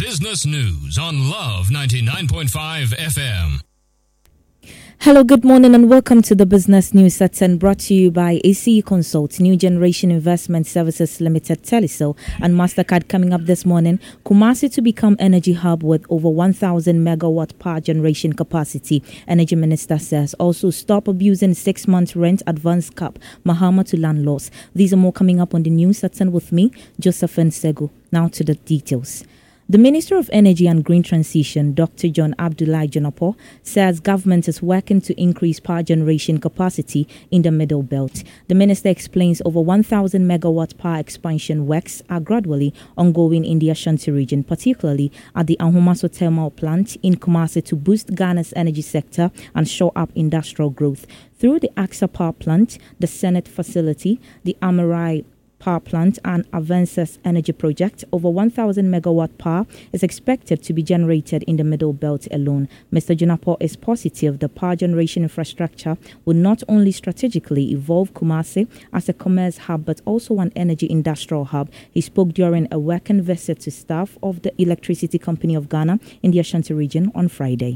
Business News on Love 99.5 FM. Hello, good morning and welcome to the Business News Section brought to you by ACE Consult, New Generation Investment Services Limited, Telecel and MasterCard. Coming up this morning, Kumasi to become energy hub with over 1,000 megawatt power generation capacity. Energy Minister says also stop abusing 6-month rent advance cap, Mahama to landlords. These are more coming up on the news section with me, Josephine Segu. Now to the details. The Minister of Energy and Green Transition, Dr. John Abdullahi Jonapo, says government is working to increase power generation capacity in the Middle Belt. The minister explains over 1,000 megawatt power expansion works are gradually ongoing in the Ashanti region, particularly at the Ahomaso Thermal Plant in Kumasi to boost Ghana's energy sector and shore up industrial growth. Through the AXA Power Plant, the Senate Facility, the Amarai Power Plant and Avances Energy Project, over 1,000 megawatt power is expected to be generated in the Middle Belt alone. Mr. Jonapo is positive the power generation infrastructure will not only strategically evolve Kumasi as a commerce hub but also an energy industrial hub. He spoke during a working visit to staff of the Electricity Company of Ghana in the Ashanti region on Friday.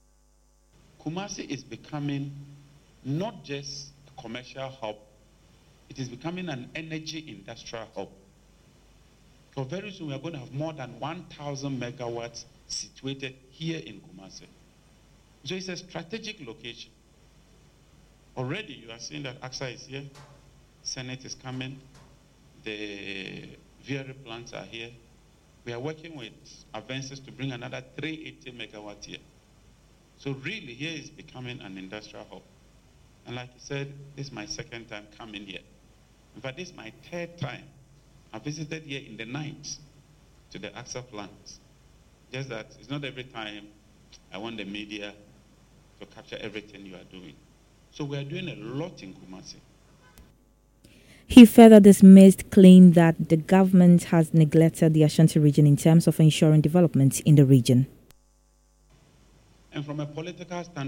Kumasi is becoming not just a commercial hub, it is becoming an energy industrial hub. So very soon we are going to have more than 1,000 megawatts situated here in Kumasi. So it's a strategic location. Already you are seeing that AXA is here, Senate is coming, the VRE plants are here. We are working with Avances to bring another 380 megawatts here. So really here is becoming an industrial hub. And like I said, this is my second time coming here. In fact, this is my third time. I visited here in the night to the AXA plants. Just that it's not every time I want the media to capture everything you are doing. So we are doing a lot in Kumasi. He further dismissed claim that the government has neglected the Ashanti region in terms of ensuring development in the region. And from a political standpoint,